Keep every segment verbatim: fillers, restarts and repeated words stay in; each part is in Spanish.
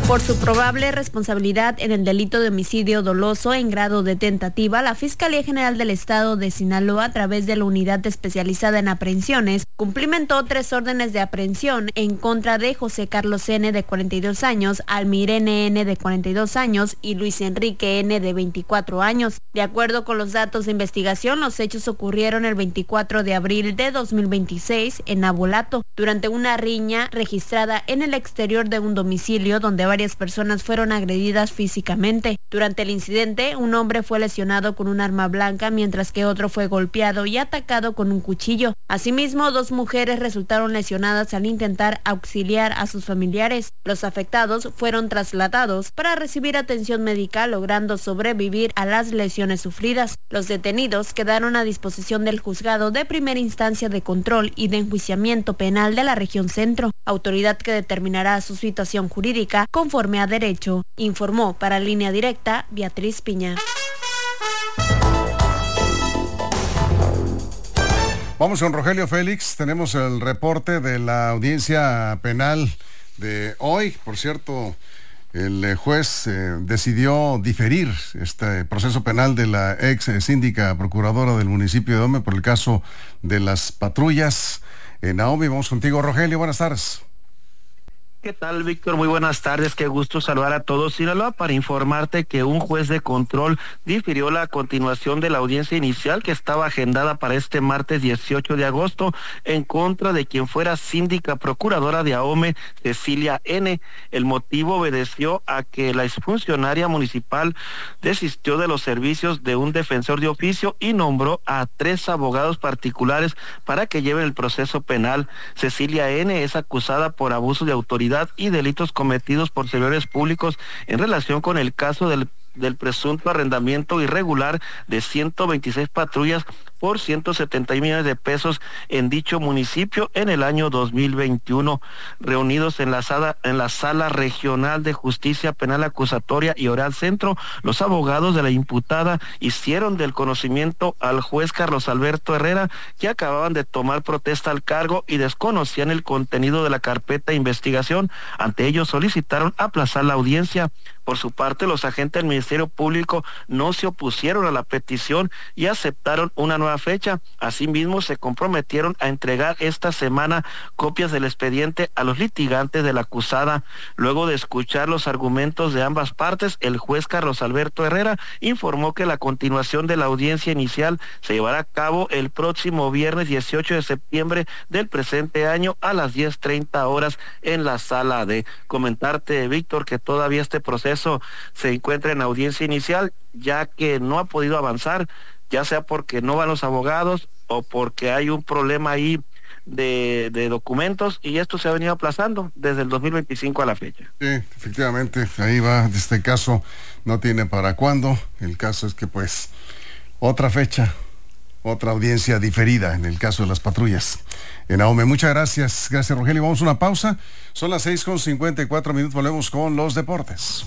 Por su probable responsabilidad en el delito de homicidio doloso en grado de tentativa, la Fiscalía General del Estado de Sinaloa, a través de la Unidad Especializada en Aprehensiones, cumplimentó tres órdenes de aprehensión en contra de José Carlos N., de cuarenta y dos años, Almirene N., de cuarenta y dos años y Luis Enrique N., de veinticuatro años. De acuerdo con los datos de investigación, los hechos ocurrieron el veinticuatro de abril de dos mil veintiséis en Nabolato, durante una riña registrada en el exterior de un domicilio donde varias personas fueron agredidas físicamente. Durante el incidente, un hombre fue lesionado con un arma blanca, mientras que otro fue golpeado y atacado con un cuchillo. Asimismo, dos mujeres resultaron lesionadas al intentar auxiliar a sus familiares. Los afectados fueron trasladados para recibir atención médica, logrando sobrevivir a las lesiones sufridas. Los detenidos quedaron a disposición del juzgado de primera instancia de control y de enjuiciamiento penal de la región centro, autoridad que determinará su situación jurídica conforme a derecho, informó para Línea Directa Beatriz Piña. Vamos con Rogelio Félix, tenemos el reporte de la audiencia penal de hoy. Por cierto, el juez eh, decidió diferir este proceso penal de la ex síndica procuradora del municipio de Ahome por el caso de las patrullas en Ahome. Vamos contigo, Rogelio, buenas tardes. ¿Qué tal, Víctor? Muy buenas tardes, qué gusto saludar a todos. Sinaloa, para informarte que un juez de control difirió la continuación de la audiencia inicial que estaba agendada para este martes dieciocho de agosto en contra de quien fuera síndica procuradora de Ahome, Cecilia N. El motivo obedeció a que la exfuncionaria municipal desistió de los servicios de un defensor de oficio y nombró a tres abogados particulares para que lleven el proceso penal. Cecilia N. es acusada por abuso de autoridad y delitos cometidos por servidores públicos en relación con el caso del del presunto arrendamiento irregular de ciento veintiséis patrullas por ciento setenta millones de pesos en dicho municipio en el año dos mil veintiuno. Reunidos en la sala, en la sala regional de justicia penal acusatoria y oral centro, los abogados de la imputada hicieron del conocimiento al juez Carlos Alberto Herrera, que acababan de tomar protesta al cargo y desconocían el contenido de la carpeta de investigación. Ante ello solicitaron aplazar la audiencia. Por su parte, los agentes del Ministerio Público no se opusieron a la petición y aceptaron una nueva fecha. Asimismo, se comprometieron a entregar esta semana copias del expediente a los litigantes de la acusada. Luego de escuchar los argumentos de ambas partes, el juez Carlos Alberto Herrera informó que la continuación de la audiencia inicial se llevará a cabo el próximo viernes dieciocho de septiembre del presente año a las diez treinta horas en la sala D. Comentarte, Víctor, que todavía este proceso se encuentra en audiencia inicial, ya que no ha podido avanzar, ya sea porque no van los abogados o porque hay un problema ahí de, de documentos, y esto se ha venido aplazando desde el dos mil veinticinco a la fecha. Sí, efectivamente, ahí va, este caso no tiene para cuándo. El caso es que pues otra fecha, otra audiencia diferida en el caso de las patrullas en Ahome. Muchas gracias, gracias, Rogelio. Vamos a una pausa, son las seis con cincuenta y cuatro minutos, volvemos con los deportes.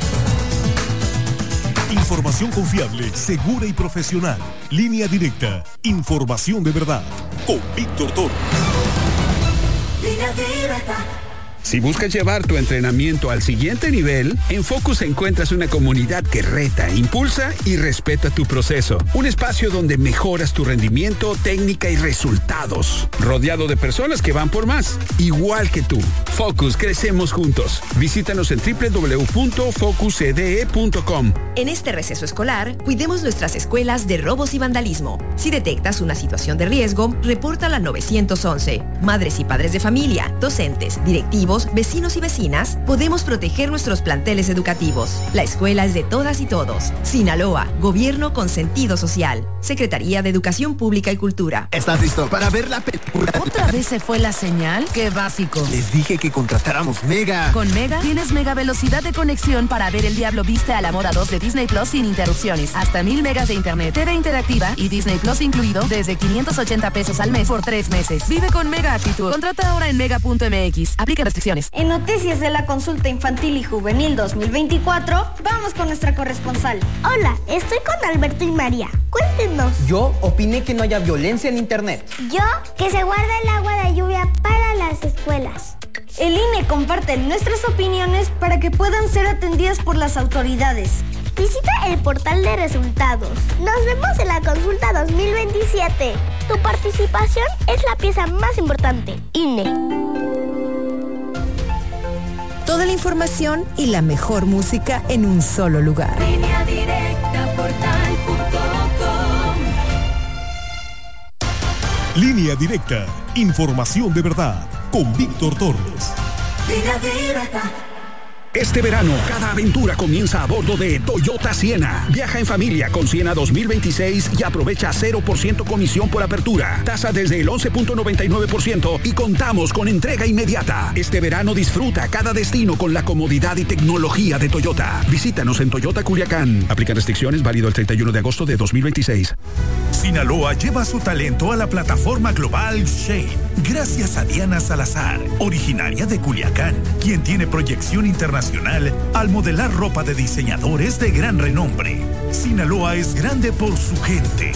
Información confiable, segura y profesional. Línea Directa, información de verdad, con Víctor Toro. Línea Directa. Si buscas llevar tu entrenamiento al siguiente nivel, en Focus encuentras una comunidad que reta, impulsa y respeta tu proceso. Un espacio donde mejoras tu rendimiento, técnica y resultados. Rodeado de personas que van por más, igual que tú. Focus, crecemos juntos. Visítanos en doble u doble u doble u punto focus c d e punto com. En este receso escolar, cuidemos nuestras escuelas de robos y vandalismo. Si detectas una situación de riesgo, repórtala al nueve once. Madres y padres de familia, docentes, directivos, vecinos y vecinas, podemos proteger nuestros planteles educativos. La escuela es de todas y todos. Sinaloa, gobierno con sentido social. Secretaría de Educación Pública y Cultura. ¿Estás listo para ver la película? ¿Otra vez se fue la señal? ¡Qué básico! Les dije que contratáramos Mega. Con Mega tienes mega velocidad de conexión para ver El Diablo Viste a la Moda dos de Disney Plus sin interrupciones. Hasta mil megas de internet, T V interactiva y Disney Plus incluido desde quinientos ochenta pesos al mes por tres meses. Vive con Mega Actitud. Contrata ahora en mega punto m x. Aplica restricciones. En noticias de la consulta infantil y juvenil dos mil veinticuatro, vamos con nuestra corresponsal. Hola, estoy con Alberto y María. Cuéntenos. Yo opiné que no haya violencia en internet. Yo, que se guarde el agua de lluvia para las escuelas. El I N E comparte nuestras opiniones para que puedan ser atendidas por las autoridades. Visita el portal de resultados. Nos vemos en la consulta dos mil veintisiete. Tu participación es la pieza más importante. I N E. Toda la información y la mejor música en un solo lugar. Línea directa portal punto com. Línea Directa. Información de verdad. Con Víctor Torres. Línea directa. Este verano, cada aventura comienza a bordo de Toyota Siena. Viaja en familia con Siena dos mil veintiséis y aprovecha cero por ciento comisión por apertura. Tasa desde el once punto noventa y nueve por ciento y contamos con entrega inmediata. Este verano disfruta cada destino con la comodidad y tecnología de Toyota. Visítanos en Toyota Culiacán. Aplican restricciones, válido el treinta y uno de agosto de dos mil veintiséis. Sinaloa lleva su talento a la plataforma global Shane, gracias a Diana Salazar, originaria de Culiacán, quien tiene proyección internacional al modelar ropa de diseñadores de gran renombre. Sinaloa es grande por su gente.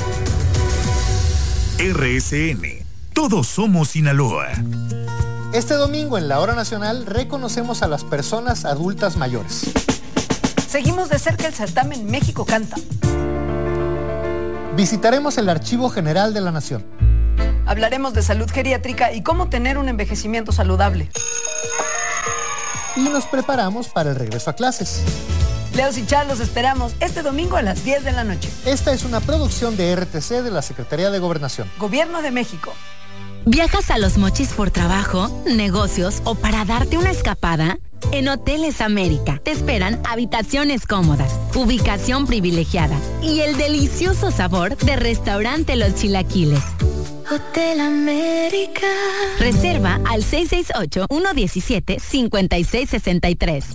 R S N, todos somos Sinaloa. Este domingo en la Hora Nacional reconocemos a las personas adultas mayores. Seguimos de cerca el certamen México Canta. Visitaremos el Archivo General de la Nación. Hablaremos de salud geriátrica y cómo tener un envejecimiento saludable. Y nos preparamos para el regreso a clases. Leos y Char los esperamos este domingo a las diez de la noche. Esta es una producción de R T C de la Secretaría de Gobernación. Gobierno de México. ¿Viajas a Los Mochis por trabajo, negocios o para darte una escapada? En Hoteles América te esperan habitaciones cómodas, ubicación privilegiada y el delicioso sabor de Restaurante Los Chilaquiles. Hotel América. Reserva al seis seis ocho, uno uno siete, cinco seis seis tres.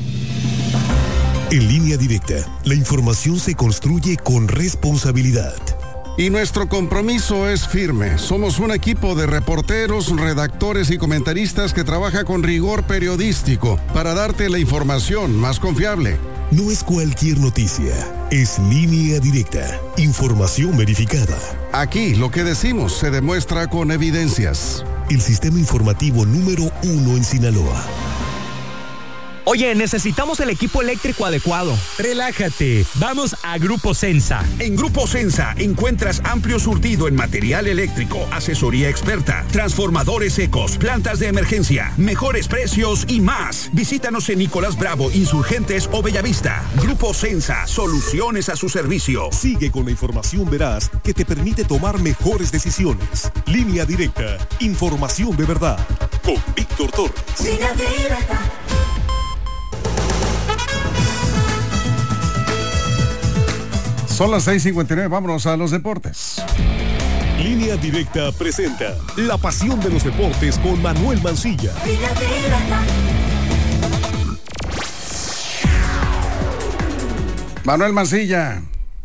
En Línea Directa, la información se construye con responsabilidad. Y nuestro compromiso es firme. Somos un equipo de reporteros, redactores y comentaristas que trabaja con rigor periodístico para darte la información más confiable. No es cualquier noticia, es Línea Directa, información verificada. Aquí lo que decimos se demuestra con evidencias. El sistema informativo número uno en Sinaloa. Oye, necesitamos el equipo eléctrico adecuado. Relájate, vamos a Grupo Sensa. En Grupo Sensa encuentras amplio surtido en material eléctrico, asesoría experta, transformadores secos, plantas de emergencia, mejores precios y más. Visítanos en Nicolás Bravo, Insurgentes o Bellavista. Grupo Sensa, soluciones a su servicio. Sigue con la información veraz que te permite tomar mejores decisiones. Línea Directa, información de verdad. Con Víctor Torres. Línea Directa. Son las seis cincuenta y nueve, vámonos a los deportes. Línea Directa presenta La Pasión de los Deportes con Manuel Mancilla. Manuel Mancilla.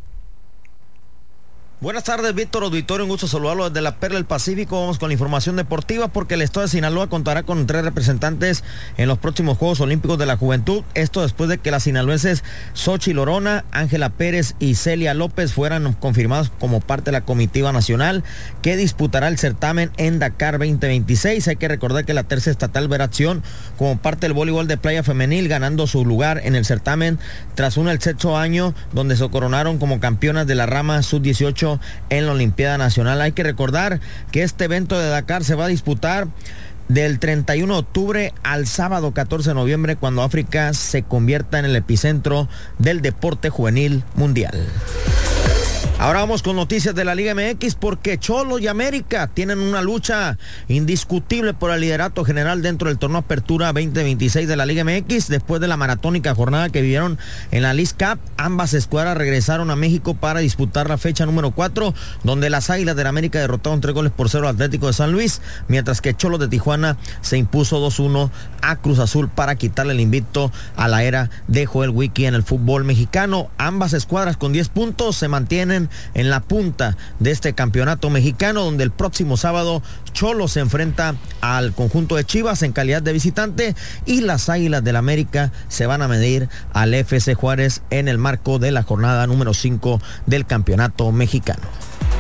Buenas tardes, Víctor Auditorio, un gusto saludarlo desde la Perla del Pacífico. Vamos con la información deportiva porque el estado de Sinaloa contará con tres representantes en los próximos Juegos Olímpicos de la Juventud. Esto después de que las sinaloenses Xochitl Orona, Ángela Pérez y Celia López fueran confirmadas como parte de la comitiva nacional que disputará el certamen en Dakar veinte veintiséis. Hay que recordar que la tercera estatal verá acción como parte del voleibol de playa femenil, ganando su lugar en el certamen tras un el sexto año donde se coronaron como campeonas de la rama sub dieciocho en la Olimpiada Nacional. Hay que recordar que este evento de Dakar se va a disputar del treinta y uno de octubre al sábado catorce de noviembre, cuando África se convierta en el epicentro del deporte juvenil mundial. Ahora vamos con noticias de la Liga M X porque Cholos y América tienen una lucha indiscutible por el liderato general dentro del torneo Apertura veinte veintiséis de la Liga M X. Después de la maratónica jornada que vivieron en la Leagues Cup, ambas escuadras regresaron a México para disputar la fecha número cuatro, donde las Águilas del América derrotaron tres goles por cero al Atlético de San Luis, mientras que Cholos de Tijuana se impuso dos uno a Cruz Azul para quitarle el invicto a la era de Joel Wiki en el fútbol mexicano. Ambas escuadras con diez puntos se mantienen en la punta de este campeonato mexicano, donde el próximo sábado Cholos se enfrenta al conjunto de Chivas en calidad de visitante y las Águilas del América se van a medir al F C Juárez en el marco de la jornada número cinco del campeonato mexicano.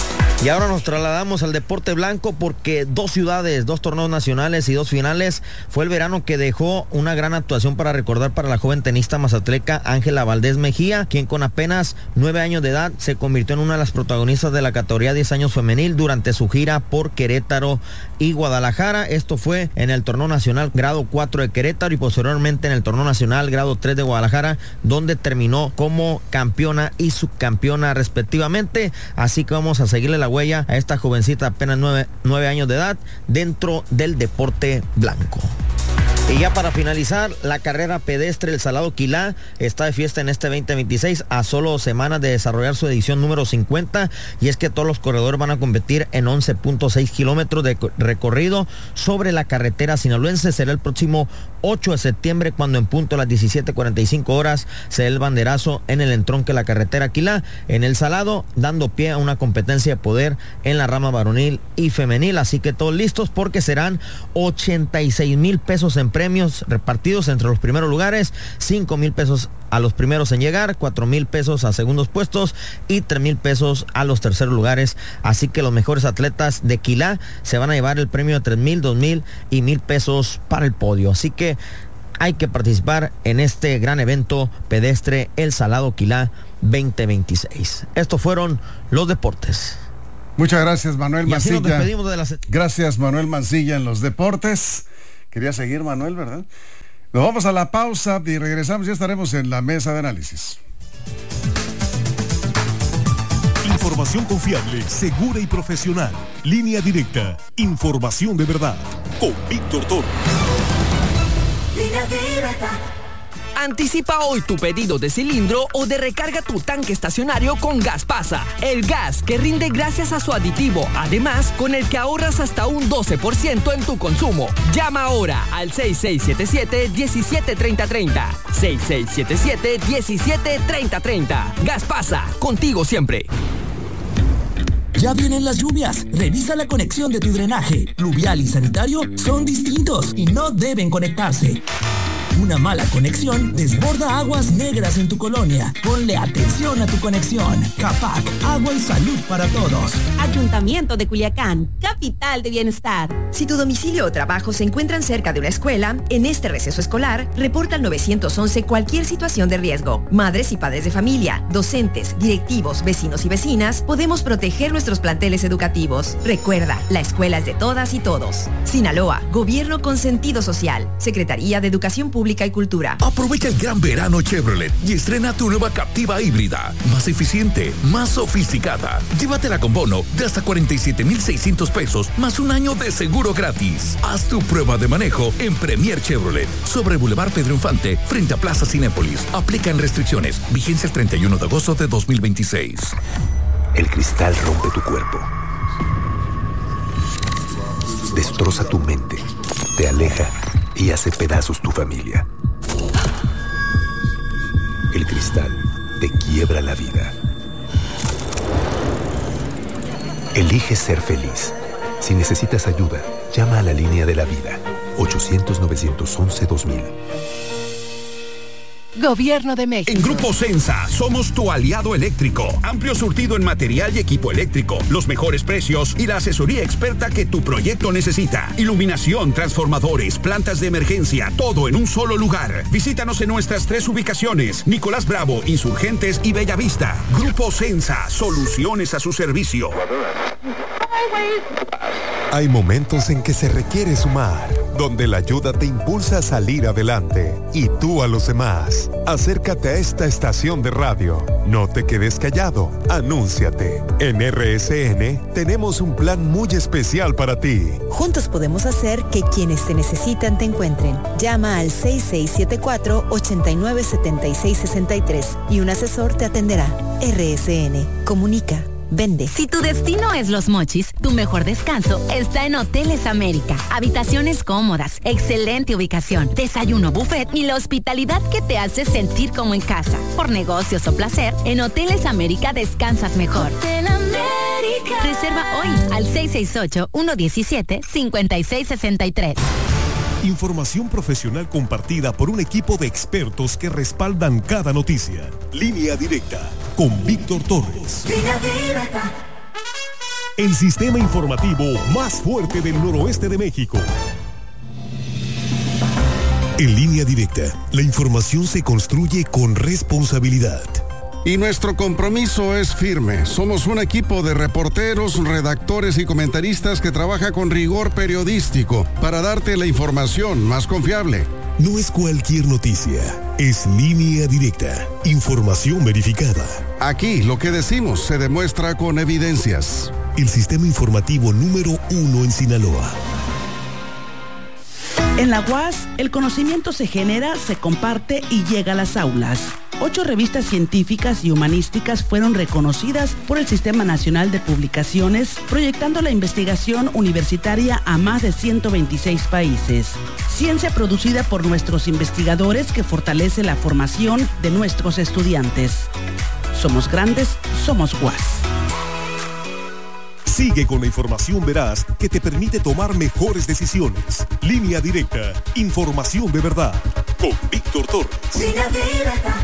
Y ahora nos trasladamos al deporte blanco porque dos ciudades, dos torneos nacionales y dos finales fue el verano que dejó una gran actuación para recordar para la joven tenista mazatleca Ángela Valdés Mejía, quien con apenas nueve años de edad se convirtió en una de las protagonistas de la categoría diez años femenil durante su gira por Querétaro y Guadalajara. Esto fue en el torneo nacional grado cuatro de Querétaro y posteriormente en el torneo nacional grado tres de Guadalajara, donde terminó como campeona y subcampeona respectivamente. Así que vamos a seguirle la huella a esta jovencita apenas nueve, nueve años de edad dentro del deporte blanco. Y ya para finalizar, la carrera pedestre El Salado Quilá está de fiesta en este veinte veintiséis a solo semanas de desarrollar su edición número cincuenta, y es que todos los corredores van a competir en once punto seis kilómetros de recorrido sobre la carretera sinaloense. Será el próximo ocho de septiembre cuando en punto a las diecisiete cuarenta y cinco horas se dé el banderazo en el entronque de la carretera Quilá en El Salado, dando pie a una competencia de poder en la rama varonil y femenil. Así que todos listos porque serán ochenta y seis mil pesos en premios repartidos entre los primeros lugares, cinco mil pesos a los primeros en llegar, cuatro mil pesos a segundos puestos y tres mil pesos a los terceros lugares. Así que los mejores atletas de Quilá se van a llevar el premio de tres mil, dos mil y mil pesos para el podio. Así que hay que participar en este gran evento pedestre El Salado Quilá veinte veintiséis. Estos fueron los deportes. Muchas gracias, Manuel y así Mancilla. nos despedimos de las... Gracias, Manuel Mancilla, en los deportes. Quería seguir, Manuel, ¿verdad? Nos vamos a la pausa y regresamos. Ya estaremos en la mesa de análisis. Información confiable, segura y profesional. Línea directa. Información de verdad. Con Víctor Torres. Línea directa. Anticipa hoy tu pedido de cilindro o de recarga tu tanque estacionario con Gaspasa, el gas que rinde gracias a su aditivo, además con el que ahorras hasta un doce por ciento en tu consumo. Llama ahora al seis seis siete siete, diecisiete treinta treinta, seis seis siete siete, diecisiete treinta treinta. Gaspasa, contigo siempre. Ya vienen las lluvias. Revisa la conexión de tu drenaje. Pluvial y sanitario son distintos y no deben conectarse. Una mala conexión desborda aguas negras en tu colonia. Ponle atención a tu conexión. CAPAC, agua y salud para todos. Ayuntamiento de Culiacán, capital de bienestar. Si tu domicilio o trabajo se encuentran cerca de una escuela, en este receso escolar, reporta al nueve once cualquier situación de riesgo. Madres y padres de familia, docentes, directivos, vecinos y vecinas, podemos proteger nuestros planteles educativos. Recuerda, la escuela es de todas y todos. Sinaloa, Gobierno con sentido social. Secretaría de Educación Pública y Cultura. Aprovecha el gran verano Chevrolet y estrena tu nueva Captiva híbrida, más eficiente, más sofisticada. Llévatela con bono de hasta cuarenta y siete mil seiscientos pesos más un año de seguro gratis. Haz tu prueba de manejo en Premier Chevrolet sobre Boulevard Pedro Infante frente a Plaza Cinépolis. Aplican restricciones. Vigencia el treinta y uno de agosto de dos mil veintiséis. El cristal rompe tu cuerpo, destroza tu mente, te aleja y hace pedazos tu familia. El cristal te quiebra la vida. Elige ser feliz. Si necesitas ayuda, llama a la línea de la vida. ochocientos, novecientos once, dos mil. Gobierno de México. En Grupo Sensa somos tu aliado eléctrico. Amplio surtido en material y equipo eléctrico, los mejores precios y la asesoría experta que tu proyecto necesita. Iluminación, transformadores, plantas de emergencia, todo en un solo lugar. Visítanos en nuestras tres ubicaciones: Nicolás Bravo, Insurgentes y Bellavista. Grupo Sensa, soluciones a su servicio. Hay momentos en que se requiere sumar, donde la ayuda te impulsa a salir adelante y tú a los demás. Acércate a esta estación de radio. No te quedes callado. Anúnciate. En R S N tenemos un plan muy especial para ti. Juntos podemos hacer que quienes te necesitan te encuentren. Llama al seis seis siete cuatro, ocho nueve siete seis seis tres y un asesor te atenderá. R S N. Comunica. Vende. Si tu destino es Los Mochis, tu mejor descanso está en Hoteles América. Habitaciones cómodas, excelente ubicación, desayuno buffet y la hospitalidad que te hace sentir como en casa. Por negocios o placer, en Hoteles América descansas mejor. Hotel América. Reserva hoy al seis seis ocho, uno uno siete, cinco seis seis tres. Información profesional compartida por un equipo de expertos que respaldan cada noticia. Línea directa con Víctor Torres. Línea directa. el sistema informativo más fuerte del noroeste de México. En Línea Directa, la información se construye con responsabilidad. Y nuestro compromiso es firme. Somos un equipo de reporteros, redactores y comentaristas que trabaja con rigor periodístico para darte la información más confiable. No es cualquier noticia, es Línea Directa, información verificada. Aquí lo que decimos se demuestra con evidencias. El sistema informativo número uno en Sinaloa. En la U A S, el conocimiento se genera, se comparte y llega a las aulas. Ocho revistas científicas y humanísticas fueron reconocidas por el Sistema Nacional de Publicaciones, proyectando la investigación universitaria a más de ciento veintiséis países. Ciencia producida por nuestros investigadores que fortalece la formación de nuestros estudiantes. Somos grandes, somos U A S. Sigue con la información veraz que te permite tomar mejores decisiones. Línea Directa, información de verdad. Con Víctor Torres. Línea Directa.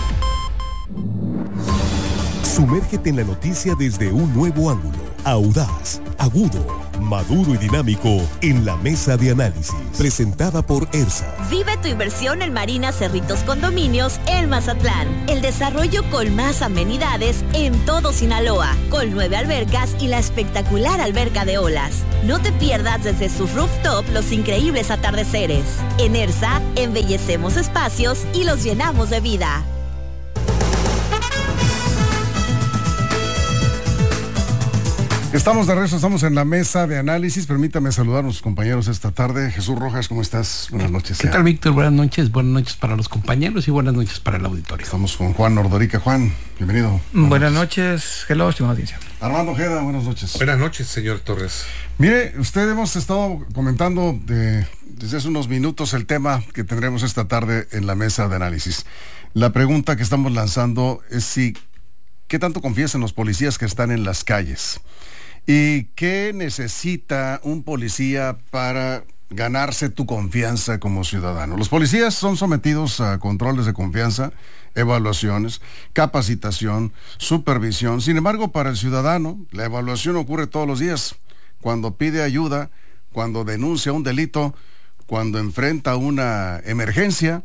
Sumérgete en la noticia desde un nuevo ángulo. Audaz, agudo, maduro y dinámico en la mesa de análisis. Presentada por ERSA. Vive tu inversión en Marina Cerritos Condominios en Mazatlán. El desarrollo con más amenidades en todo Sinaloa, con nueve albercas y la espectacular alberca de olas. No te pierdas desde su rooftop los increíbles atardeceres. En ERSA, embellecemos espacios y los llenamos de vida. Estamos de regreso, estamos en la mesa de análisis. Permítame saludar a nuestros compañeros esta tarde. Jesús Rojas, ¿cómo estás? Buenas noches. ¿Qué tal, Víctor? Buenas noches. Buenas noches para los compañeros y buenas noches para el auditorio. Estamos con Juan Ordorica. Juan, bienvenido. Buenas, buenas noches. Hello, estimada audiencia. Armando Ojeda, buenas noches. Buenas noches, señor Torres. Mire, usted hemos estado comentando de, desde hace unos minutos el tema que tendremos esta tarde en la mesa de análisis. La pregunta que estamos lanzando es si, ¿qué tanto confías en los policías que están en las calles? ¿Y qué necesita un policía para ganarse tu confianza como ciudadano? Los policías son sometidos a controles de confianza, evaluaciones, capacitación, supervisión. Sin embargo, para el ciudadano, la evaluación ocurre todos los días. Cuando pide ayuda, cuando denuncia un delito, cuando enfrenta una emergencia.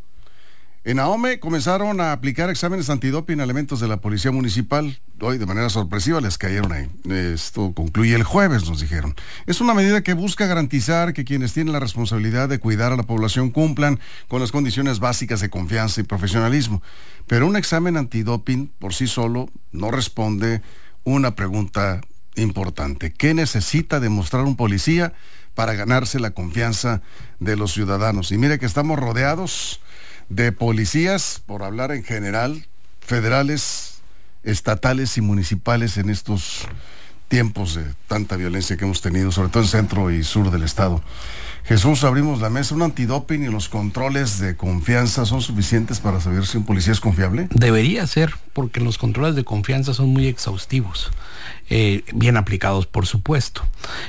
En Ahome comenzaron a aplicar exámenes antidoping a elementos de la policía municipal. Hoy, de manera sorpresiva, les cayeron ahí. Esto concluye el jueves, nos dijeron. Es una medida que busca garantizar que quienes tienen la responsabilidad de cuidar a la población cumplan con las condiciones básicas de confianza y profesionalismo. Pero un examen antidoping por sí solo no responde una pregunta importante. ¿Qué necesita demostrar un policía para ganarse la confianza de los ciudadanos? Y mire que estamos rodeados de policías, por hablar en general, federales, estatales y municipales en estos tiempos de tanta violencia que hemos tenido, sobre todo en centro y sur del estado. Jesús, abrimos la mesa. ¿Un antidoping y los controles de confianza son suficientes para saber si un policía es confiable? Debería ser, porque los controles de confianza son muy exhaustivos, eh, bien aplicados, por supuesto.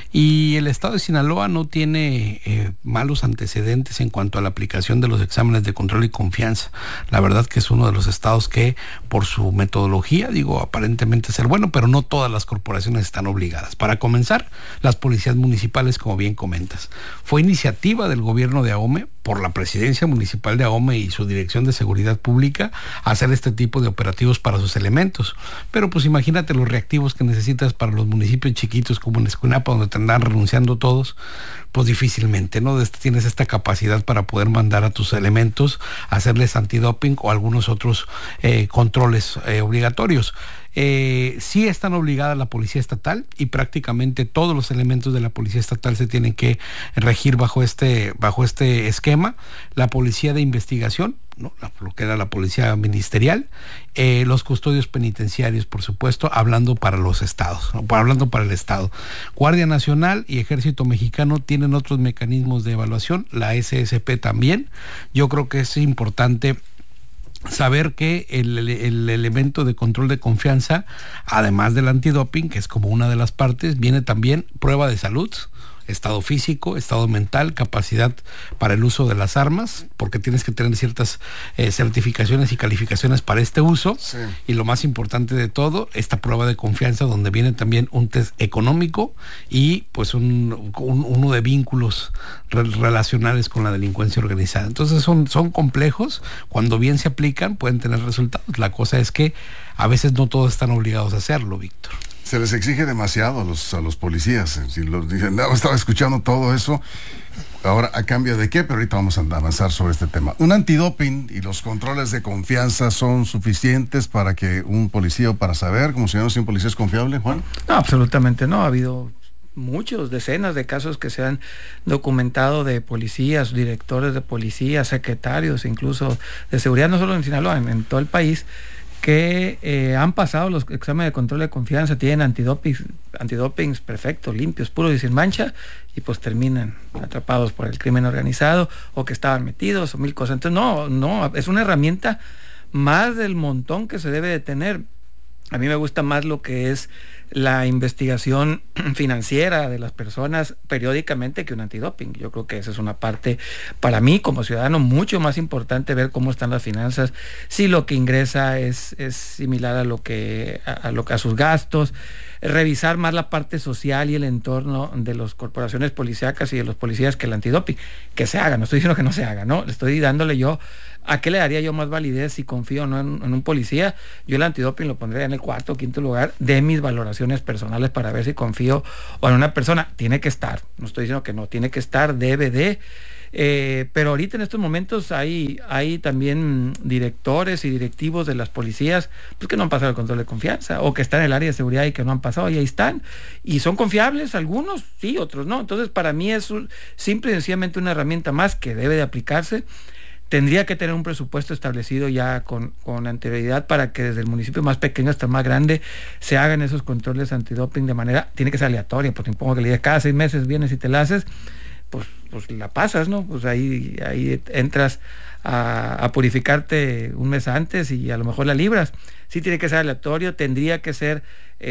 Y el estado de Sinaloa no tiene eh, malos antecedentes en cuanto a la aplicación de los exámenes de control y confianza. La verdad que es uno de los estados que, por su metodología, digo, aparentemente ser bueno, pero no todas las corporaciones están obligadas. Para comenzar, las policías municipales, como bien comentas. Fue iniciativa del gobierno de Ahome, por la presidencia municipal de Ahome y su dirección de seguridad pública, hacer este tipo de operativos para sus elementos. Pero pues imagínate los reactivos que necesitas para los municipios chiquitos como en Escuinapa, donde te andan renunciando todos, pues difícilmente, ¿no? Tienes esta capacidad para poder mandar a tus elementos a hacerles antidoping o algunos otros eh, controles eh, obligatorios. Eh, sí están obligadas la policía estatal y prácticamente todos los elementos de la policía estatal se tienen que regir bajo este, bajo este esquema. La policía de investigación, ¿no? Lo que era la policía ministerial, eh, los custodios penitenciarios, por supuesto, hablando para los estados, ¿no? Hablando para el estado. Guardia Nacional y Ejército Mexicano tienen otros mecanismos de evaluación, la S S P también. Yo creo que es importante saber que el, el, el elemento de control de confianza, además del antidoping, que es como una de las partes, viene también prueba de salud. estado físico, estado mental, capacidad para el uso de las armas, porque tienes que tener ciertas eh, certificaciones y calificaciones para este uso, sí. Y lo más importante de todo, esta prueba de confianza donde viene también un test económico y pues un, un uno de vínculos re- relacionales con la delincuencia organizada. Entonces son, son complejos, cuando bien se aplican pueden tener resultados. La cosa es que a veces no todos están obligados a hacerlo, Víctor. Se les exige demasiado a los, a los policías. Si los dicen, no, estaba escuchando todo eso. Ahora, ¿a cambio de qué? Pero ahorita vamos a avanzar sobre este tema. ¿Un antidoping y los controles de confianza son suficientes para que un policía, o para saber, como si no, si un policía es confiable, Juan? No, absolutamente no. Ha habido muchos, decenas de casos que se han documentado de policías, directores de policía, secretarios, incluso de seguridad, no solo en Sinaloa, en, en todo el país, que eh, han pasado los exámenes de control de confianza, tienen antidopings, antidopings perfectos, limpios, puros y sin mancha, y pues terminan atrapados por el crimen organizado o que estaban metidos o mil cosas. Entonces no, no, es una herramienta más del montón que se debe de tener. A mí me gusta más lo que es la investigación financiera de las personas periódicamente que un antidoping. Yo creo que esa es una parte, para mí como ciudadano, mucho más importante, ver cómo están las finanzas, si lo que ingresa es, es similar a lo que a, a lo que a sus gastos, revisar más la parte social y el entorno de las corporaciones policíacas y de los policías que el antidoping, que se haga, no estoy diciendo que no se haga, no, le estoy dándole yo, ¿a qué le daría yo más validez si confío o no en, en un policía? Yo el antidoping lo pondría en el cuarto o quinto lugar de mis valoraciones personales para ver si confío o en una persona. Tiene que estar, no estoy diciendo que no, tiene que estar, debe de, eh, pero ahorita en estos momentos hay, hay también directores y directivos de las policías pues que no han pasado el control de confianza o que están en el área de seguridad y que no han pasado, y ahí están, y son confiables, algunos sí, otros no. Entonces para mí es un, simple y sencillamente una herramienta más que debe de aplicarse. Tendría que tener un presupuesto establecido ya con, con anterioridad para que desde el municipio más pequeño hasta el más grande se hagan esos controles antidoping de manera, tiene que ser aleatoria, porque impongo que le digas cada seis meses vienes y te la haces, pues, pues la pasas, ¿no? Pues ahí, ahí entras a, a purificarte un mes antes y a lo mejor la libras. Sí tiene que ser aleatorio, tendría que ser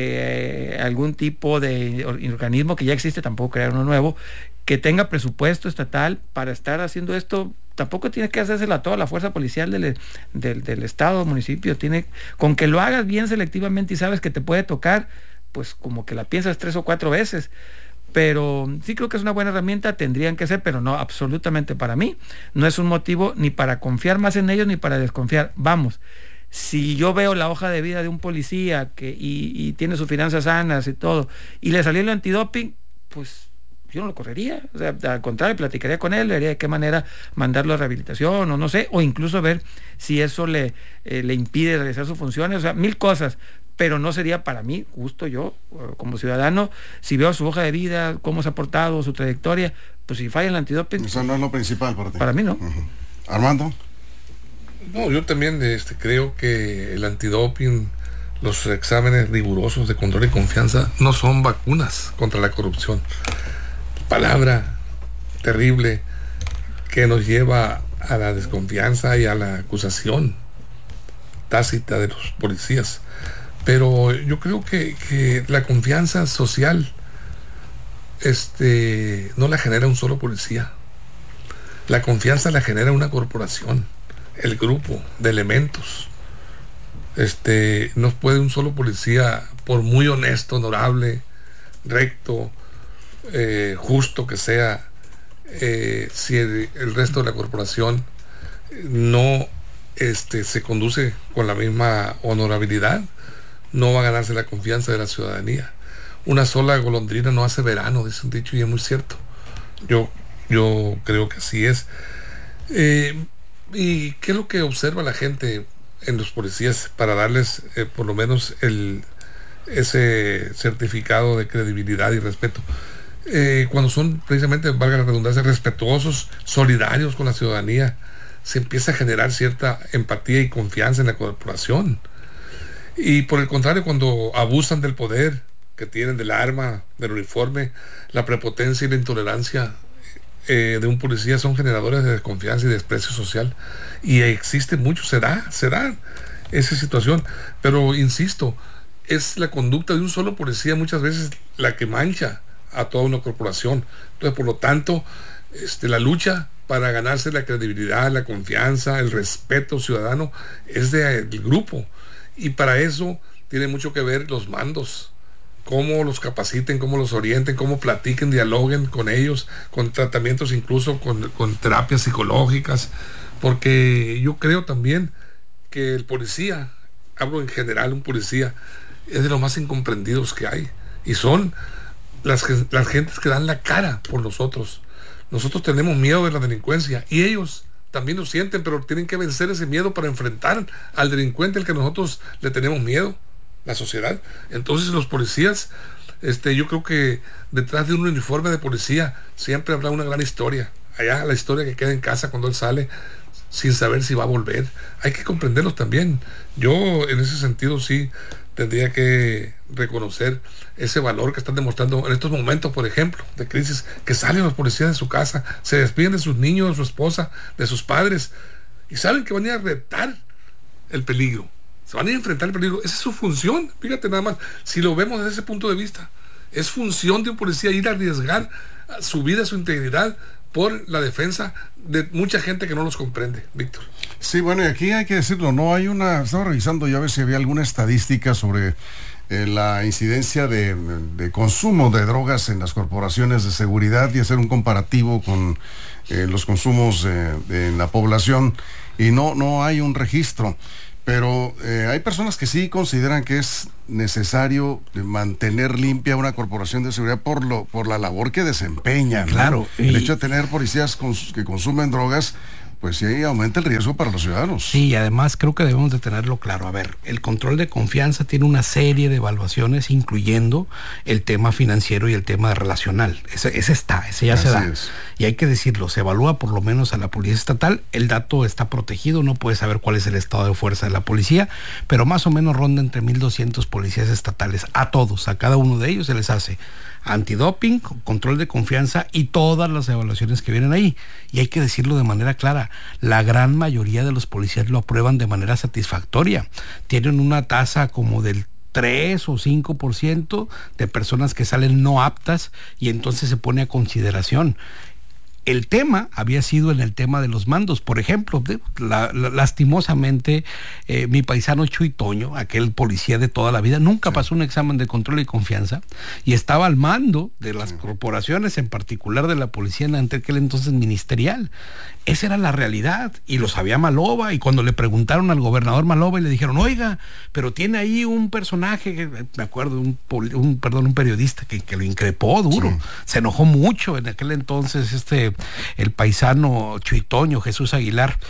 eh, algún tipo de organismo que ya existe, tampoco crear uno nuevo, que tenga presupuesto estatal para estar haciendo esto. Tampoco tiene que hacérsela a toda la fuerza policial del, del, del estado, municipio. Tiene, con que lo hagas bien selectivamente y sabes que te puede tocar, pues como que la piensas tres o cuatro veces. Pero sí creo que es una buena herramienta, tendrían que ser, pero no, absolutamente para mí. No es un motivo ni para confiar más en ellos ni para desconfiar. Vamos, si yo veo la hoja de vida de un policía que y, y tiene sus finanzas sanas y todo, y le salió el antidoping, pues yo no lo correría, o sea, al contrario, platicaría con él, vería de qué manera mandarlo a rehabilitación, o no sé, o incluso ver si eso le, eh, le impide realizar sus funciones, o sea, mil cosas, pero no sería para mí justo yo, como ciudadano, si veo su hoja de vida, cómo se ha portado, su trayectoria, pues si falla el antidoping. Eso no es lo principal para ti. Para mí no. Uh-huh. Armando. No, yo también este, creo que el antidoping, los exámenes rigurosos de control y confianza no son vacunas contra la corrupción. Palabra terrible que nos lleva a la desconfianza y a la acusación tácita de los policías. Pero yo creo que, que la confianza social este, no la genera un solo policía. La confianza la genera una corporación, el grupo de elementos. Este, no puede un solo policía, por muy honesto, honorable, recto, Eh, justo que sea, eh, si el, el resto de la corporación no este, se conduce con la misma honorabilidad, no va a ganarse la confianza de la ciudadanía. Una sola golondrina no hace verano, dice un dicho, y es muy cierto. Yo, yo creo que así es. Eh, ¿Y qué es lo que observa la gente en los policías para darles eh, por lo menos el, ese certificado de credibilidad y respeto? Eh, cuando son precisamente, valga la redundancia, respetuosos, solidarios con la ciudadanía, se empieza a generar cierta empatía y confianza en la corporación. Y por el contrario, cuando abusan del poder que tienen, del arma, del uniforme, la prepotencia y la intolerancia eh, de un policía son generadores de desconfianza y desprecio social. Y existe mucho, se da, se da esa situación. Pero insisto, es la conducta de un solo policía muchas veces la que mancha a toda una corporación. Entonces, por lo tanto, este, la lucha para ganarse la credibilidad, la confianza, el respeto ciudadano es del grupo, y para eso tiene mucho que ver los mandos, cómo los capaciten, cómo los orienten, cómo platiquen, dialoguen con ellos, con tratamientos, incluso con, con terapias psicológicas, porque yo creo también que el policía, hablo en general, un policía es de los más incomprendidos que hay, y son las, las gentes que dan la cara por nosotros. Nosotros tenemos miedo de la delincuencia y ellos también lo sienten, pero tienen que vencer ese miedo para enfrentar al delincuente al que nosotros le tenemos miedo, la sociedad. Entonces los policías, este, yo creo que detrás de un uniforme de policía siempre habrá una gran historia. Allá la historia que queda en casa cuando él sale sin saber si va a volver. Hay que comprenderlos también. Yo en ese sentido sí tendría que reconocer ese valor que están demostrando en estos momentos, por ejemplo, de crisis, que salen los policías de su casa, se despiden de sus niños, de su esposa, de sus padres, y saben que van a ir a retar el peligro, se van a ir a enfrentar el peligro. Esa es su función. Fíjate nada más, si lo vemos desde ese punto de vista, es función de un policía ir a arriesgar su vida, su integridad, por la defensa de mucha gente que no los comprende, Víctor. Sí, bueno, y aquí hay que decirlo, no hay una, estaba revisando ya a ver si había alguna estadística sobre eh, la incidencia de, de consumo de drogas en las corporaciones de seguridad y hacer un comparativo con eh, los consumos eh, de, en la población, y no, no hay un registro. Pero eh, hay personas que sí consideran que es necesario mantener limpia una corporación de seguridad por lo por la labor que desempeñan, ¿no? Claro. El y... hecho de tener policías cons- que consumen drogas, pues sí aumenta el riesgo para los ciudadanos. Sí, y además creo que debemos de tenerlo claro. A ver, el control de confianza tiene una serie de evaluaciones, incluyendo el tema financiero y el tema relacional. Ese, ese está, ese ya Así se da. es. Y hay que decirlo, se evalúa por lo menos a la policía estatal. El dato está protegido, no puede saber cuál es el estado de fuerza de la policía, pero más o menos ronda entre mil doscientos policías estatales. A todos, a cada uno de ellos se les hace antidoping, control de confianza y todas las evaluaciones que vienen ahí. Y hay que decirlo de manera clara, la gran mayoría de los policías lo aprueban de manera satisfactoria. Tienen una tasa como del tres o cinco por ciento de personas que salen no aptas, y entonces se pone a consideración. El tema había sido en el tema de los mandos, por ejemplo, de, la, la, lastimosamente eh, mi paisano Chuy Toño, aquel policía de toda la vida, nunca sí. pasó un examen de control y confianza, y estaba al mando de las sí. corporaciones, en particular de la policía en aquel entonces ministerial. Esa era la realidad, y lo sabía Maloba, y cuando le preguntaron al gobernador Maloba y le dijeron, oiga, pero tiene ahí un personaje, me acuerdo, un, un perdón, un periodista que, que lo increpó duro, sí. se enojó mucho en aquel entonces este el paisano Chuy Toño, Jesús Aguilar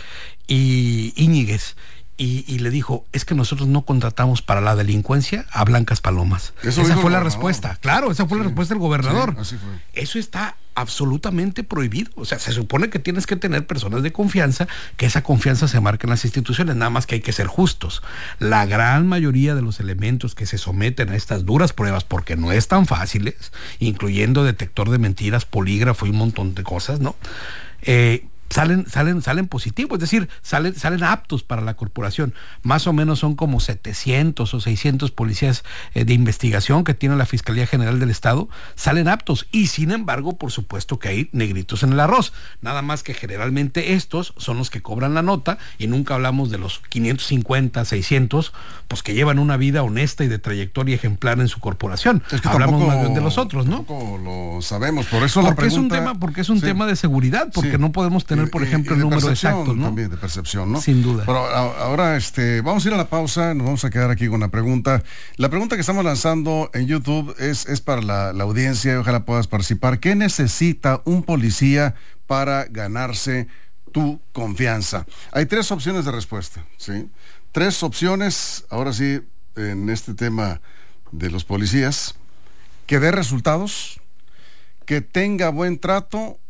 y Íñiguez, y, y le dijo, es que nosotros no contratamos para la delincuencia a blancas palomas. Eso esa fue la respuesta, claro, esa fue sí. la respuesta del gobernador. Sí, así fue. Eso está absolutamente prohibido. O sea, se supone que tienes que tener personas de confianza, que esa confianza se marque en las instituciones, nada más que hay que ser justos. La gran mayoría de los elementos que se someten a estas duras pruebas, porque no es tan fáciles, incluyendo detector de mentiras, polígrafo y un montón de cosas, ¿no? Eh, salen, salen, salen positivos, es decir, salen, salen aptos para la corporación. Más o menos son como setecientos o seiscientos policías eh, de investigación que tiene la Fiscalía General del Estado, salen aptos, y sin embargo, por supuesto que hay negritos en el arroz, nada más que generalmente estos son los que cobran la nota, y nunca hablamos de los quinientos cincuenta, seiscientos, pues que llevan una vida honesta y de trayectoria ejemplar en su corporación. Es que hablamos tampoco, más bien de los otros, ¿no? Tampoco lo sabemos, por eso porque la pregunta... Es un tema, porque es un sí. tema de seguridad, porque sí. no podemos tener, por ejemplo, el número exacto, ¿no? También de percepción, ¿no? Sin duda. Pero ahora este, vamos a ir a la pausa, nos vamos a quedar aquí con la pregunta. La pregunta que estamos lanzando en YouTube es, es para la, la audiencia, y ojalá puedas participar. ¿Qué necesita un policía para ganarse tu confianza? Hay tres opciones de respuesta, ¿sí? Tres opciones, ahora sí, en este tema de los policías: que dé resultados, que tenga buen trato,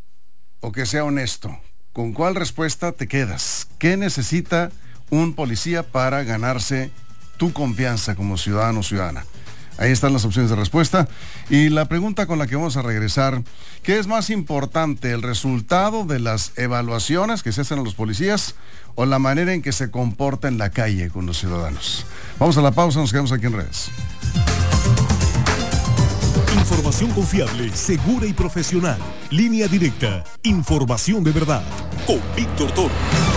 o que sea honesto. ¿Con cuál respuesta te quedas? ¿Qué necesita un policía para ganarse tu confianza como ciudadano o ciudadana? Ahí están las opciones de respuesta. Y la pregunta con la que vamos a regresar: ¿qué es más importante, el resultado de las evaluaciones que se hacen a los policías o la manera en que se comporta en la calle con los ciudadanos? Vamos a la pausa, nos quedamos aquí en redes. Información confiable, segura y profesional. Línea directa. Información de verdad. Con Víctor Toro.